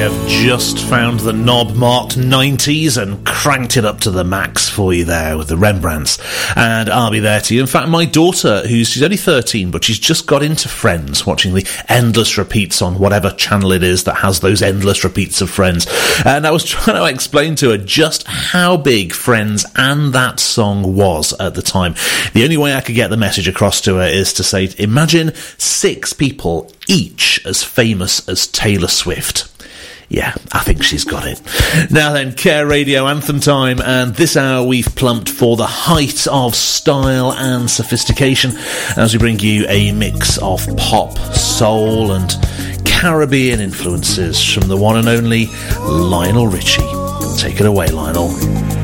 have just found the knob marked 90s and cranked it up to the max for you there with the Rembrandts, and I'll be there to you. In fact, my daughter, she's only 13, but she's just got into Friends, watching the endless repeats on whatever channel it is that has those endless repeats of Friends, and I was trying to explain to her just how big Friends and that song was at the time. The only way I could get the message across to her is to say, imagine 6 people each as famous as Taylor Swift. Yeah, I think she's got it. Now then, Care Radio Anthem time, and this hour we've plumped for the height of style and sophistication as we bring you a mix of pop, soul and Caribbean influences from the one and only Lionel Richie. Take it away, Lionel.